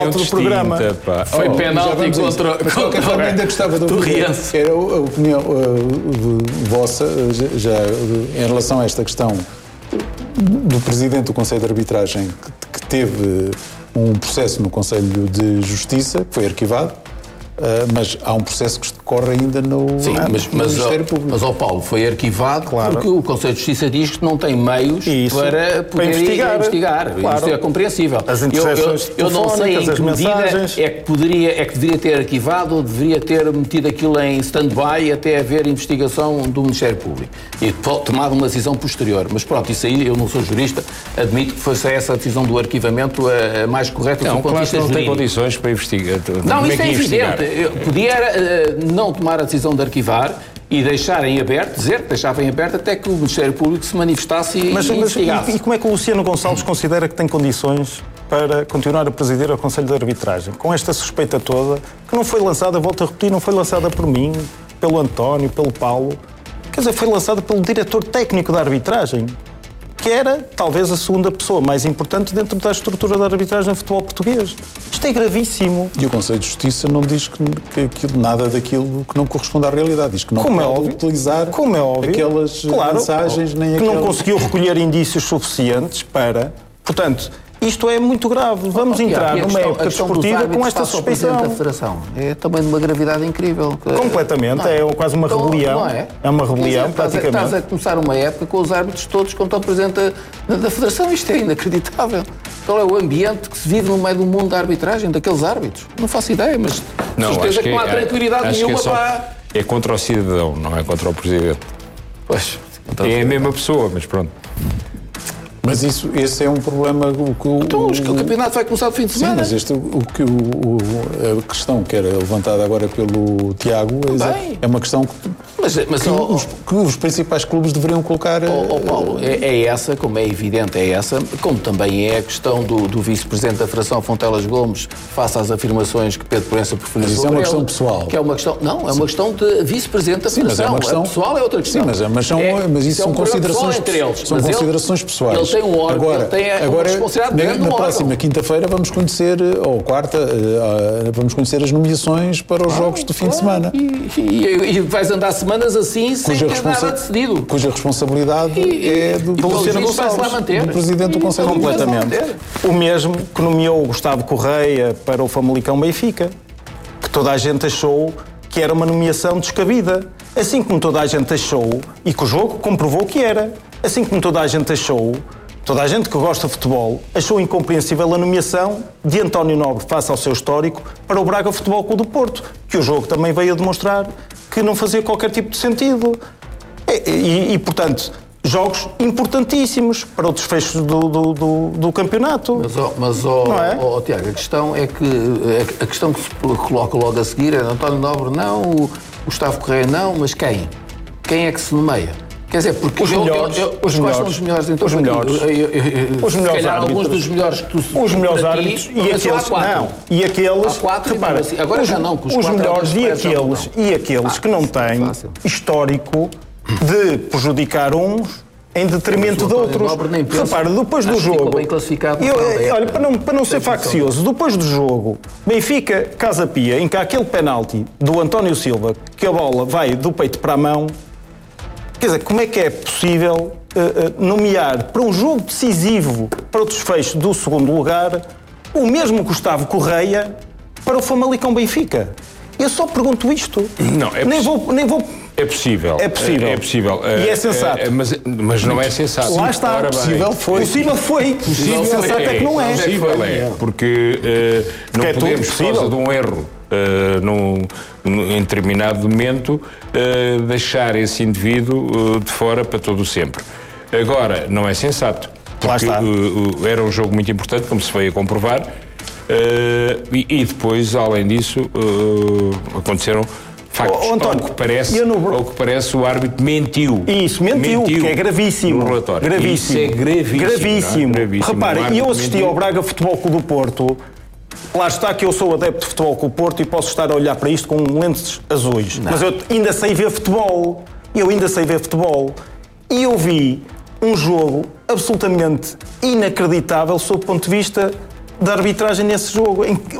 do programa. Foi penalti contra... De qualquer forma, ainda gostava de ouvir. Era a opinião vossa, já em relação a esta questão do Presidente do Conselho de Arbitragem, que teve um processo no Conselho de Justiça, que foi arquivado, mas há um processo que decorre ainda no Ministério Público. Mas, Paulo, foi arquivado porque o Conselho de Justiça diz que não tem meios para poder investigar. Claro. Isto é compreensível. As interseções eu não sei em que medida é que deveria ter arquivado ou deveria ter metido aquilo em stand-by até haver investigação do Ministério Público e tomado uma decisão posterior. Mas pronto, isso aí, eu não sou jurista, admito que fosse essa decisão do arquivamento a mais correta do ponto de vista jurídico. Não tem condições para investigar. Não, isso é evidente. Podia não tomar a decisão de arquivar e deixar em aberto, dizer que deixava em aberto até que o Ministério Público se manifestasse e investigasse. E como é que o Luciano Gonçalves considera que tem condições para continuar a presidir o Conselho de Arbitragem? Com esta suspeita toda, que não foi lançada, volto a repetir, não foi lançada por mim, pelo António, pelo Paulo, quer dizer, foi lançada pelo diretor técnico da arbitragem, que era, talvez, a segunda pessoa mais importante dentro da estrutura da arbitragem no futebol português. Isto é gravíssimo. E o Conselho de Justiça não diz que nada daquilo que não corresponde à realidade. Diz que não pode utilizar aquelas mensagens, nem que não conseguiu recolher indícios suficientes para... Portanto, isto é muito grave. Vamos entrar numa época desportiva com esta suspeição. Da Federação é também de uma gravidade incrível. Completamente. É quase uma rebelião. É uma rebelião, praticamente. Estás a começar uma época com os árbitros todos contra o Presidente da Federação. Isto é inacreditável. Qual é o ambiente que se vive no meio do mundo da arbitragem, daqueles árbitros? Não faço ideia, mas certeza que não há tranquilidade nenhuma para... É contra o cidadão, não é contra o Presidente. Pois. É a mesma pessoa, mas pronto. Mas esse é um problema... Então, o campeonato vai começar no fim de semana. Sim, mas a questão que era levantada agora pelo Tiago é uma questão que os principais clubes deveriam colocar... Paulo, é essa, como é evidente, é essa, como também é a questão do vice-presidente da Federação, Fontelas Gomes, face às afirmações que Pedro Proença preferiu sobre ele. Isso é uma questão pessoal. Que é uma questão... Não, é uma questão de vice-presidente da Federação. Mas a pessoal é outra questão. Sim, mas isso são considerações pessoais. São considerações pessoais. Ele tem um órgão, ele tem uma responsabilidade na próxima quinta-feira vamos conhecer, ou quarta, vamos conhecer as nomeações para os jogos do fim de semana. E vais andar semanas assim sem ter nada decidido. Cuja responsabilidade é do Luciano Gonçalves, do Presidente do Conselho. Completamente. O mesmo que nomeou o Gustavo Correia para o Famalicão Benfica, que toda a gente achou que era uma nomeação descabida. Assim como toda a gente achou, e que o jogo comprovou que era, assim como toda a gente achou, toda a gente que gosta de futebol achou incompreensível a nomeação de António Nobre face ao seu histórico para o Braga Futebol Clube do Porto, que o jogo também veio a demonstrar que não fazia qualquer tipo de sentido. E portanto, jogos importantíssimos para o desfecho do campeonato. Tiago, a questão é que a questão que se coloca logo a seguir é António Nobre não, o Gustavo Correia não, mas quem? Quem é que se nomeia? Quer dizer, porque os melhores então, os melhores árbitros, alguns dos melhores que tu os melhores árbitros e aqueles repara, agora já não, os melhores e aqueles que não têm histórico de prejudicar uns em detrimento de outros. Repara, depois do jogo, olha, para não ser faccioso, depois do jogo, Benfica Casa Pia, em que há aquele penalti do António Silva, que a bola vai do peito para a mão. Quer dizer, como é que é possível nomear para um jogo decisivo, para o desfecho do segundo lugar, o mesmo Gustavo Correia para o Famalicão Benfica? Eu só pergunto isto. Não, nem vou... É possível. É possível. É possível. E é sensato. Mas não é sensato. Lá está. Possível foi. Sensato é que não é. Possível porque não podemos, por causa de um erro, em determinado momento, deixar esse indivíduo de fora para todo o sempre. Agora, não é sensato. Porque era um jogo muito importante, como se veio a comprovar, e depois, além disso, aconteceram factos. António, ao que parece, o árbitro mentiu. Isso, mentiu, que é gravíssimo. No relatório. Gravíssimo. Isso é gravíssimo. Reparem, eu assisti ao Braga Futebol Clube do Porto. Lá está que eu sou adepto de Futebol Clube do Porto e posso estar a olhar para isto com lentes azuis. Não. Mas eu ainda sei ver futebol. E eu vi um jogo absolutamente inacreditável sob o ponto de vista da arbitragem nesse jogo, em que